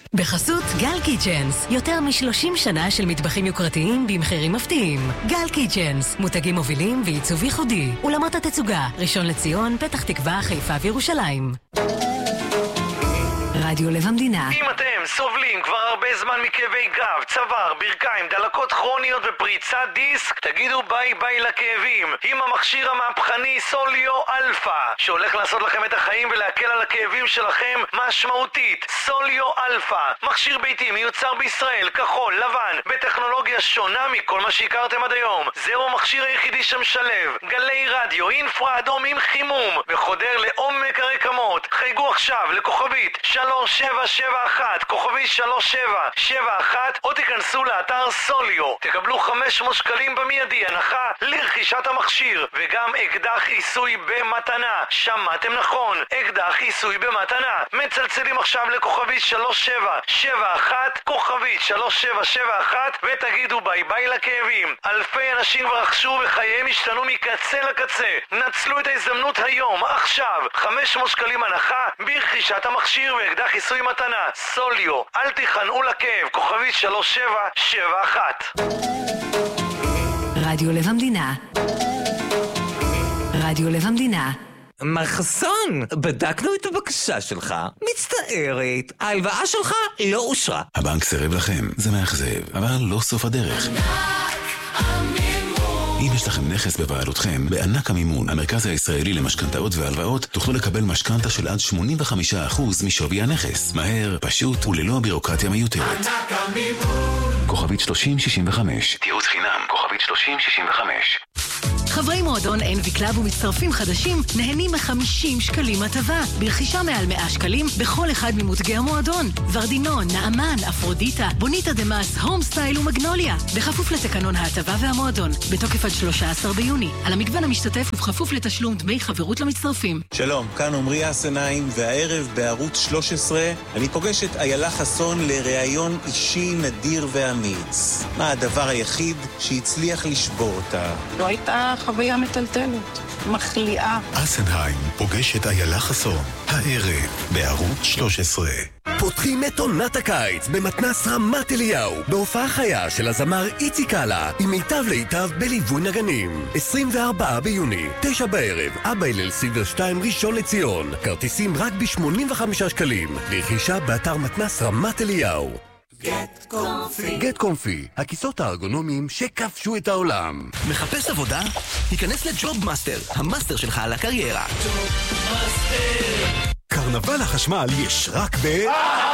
בחסות גל קיצ'נס, יותר מ-30 שנה של מטבחים יוקרתיים במחירים מפתיעים. גל קיצ'נס, מותגים מובילים ועיצוב ייחודי. אולמות התצוגה, ראשון לציון, פתח תקווה, חיפה וירושלים. רדיו לב המדינה. אם אתם סובלים כבר הרבה זמן מכאבי גב, צוואר, ברכיים, דלקות כרוניות ופריצת דיסק, תגידו ביי ביי לכאבים עם המכשיר המהפכני סוליו אלפא, שהולך לעשות לכם את החיים ולהקל על הכאבים שלכם משמעותית. סוליו אלפא, מכשיר ביתי מיוצר בישראל, כחול, לבן, בטכנולוגיה שונה מכל מה שהכרתם עד היום. זהו המכשיר היחידי שמשלב גלי רדיו, אינפרה אדום עם חימום וחודר לעומק הרקמות. חייגו עכשיו לכוכבית 3771, כוכבית 3771, או תיכנסו לאתר סוליו. תקבלו 500 שקלים במיידי הנחה לרכישת המכשיר, וגם אקדח עיסוי במתנה. שמעתם נכון, אקדח עיסוי במתנה. מצלצלים עכשיו לכוכבית 3771, כוכבית 3771, ותגידו ביי ביי לכאבים. אלפי אנשים כבר רכשו וחייהם השתנו מקצה לקצה. נצלו את ההזדמנות היום, עכשיו. 500 שקלים הנחה ברכישת המכשיר ואקדח עיסוי מתנה. סוליו, אל תיכנעו לכאב, כוכבית 3771. רדיו לב המדינה. רדיו לב המדינה. מחסון, בדקנו את הבקשה שלך. מצטערת, ההלוואה שלך לא אושרה. הבנק סירב לכם, זה מאכזב, אבל לא סוף הדרך. אם יש לכם נכס בבעלותכם, בענק המימון, המרכז הישראלי למשכנתאות והלוואות, תוכלו לקבל משכנתה של עד 85% משווי הנכס. מהר, פשוט וללא בירוקרטיה מיותרת. ענק המימון. כוכבית 3065. תיעוץ חינם, כוכבית 3065. חברי מועדון NV קלאב ומצטרפים חדשים נהנים מ-50 שקלים הטבה ברכישה מעל 100 שקלים בכל אחד ממותגי המועדון. ורדינון, נעמן, אפרודיטה, בוניטה דמאס, הום סטייל ומגנוליה. בכפוף לתקנון ההטבה והמועדון. בתוקף עד 13 ביוני. על המגוון המשתתף ובכפוף לתשלום דמי חברות למצטרפים. שלום, כאן עמרי אסנאים, והערב בערוץ 13 אני פוגש את איילה חסון לראיון אישי נדיר ואמיץ. מה הדבר היחיד שהצליח לשבור אותה? לא הייתה חוויה מטלטלת, מחליאה. אסנהיים פוגש את איילה חסון, הערב בערוץ 13. פותחים את עונת הקיץ במתנס רמת אליהו בהופעה חיה של הזמר איציק קאלה עם מיטב להיטב בליווי נגנים. 24 ביוני, 9 בערב, אבא הלל סילבר 2 ראשון לציון. כרטיסים רק ב-85 שקלים. לרכישה באתר מתנס רמת אליהו. גט קומפי, הכיסאות הארגונומיים שכבשו את העולם. מחפש עבודה? היכנס לג'וב מאסטר, המאסטר שלך על הקריירה. קרנבל החשמל יש רק ב...